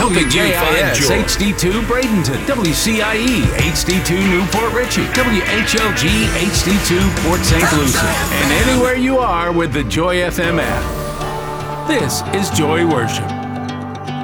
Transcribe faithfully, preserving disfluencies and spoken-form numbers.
helping you find joy. H D two Bradenton, W C I E H D two Newport Richey, W H L G H D two Port Saint Lucie, and anywhere you are with the Joy F M app. This is Joy Worship.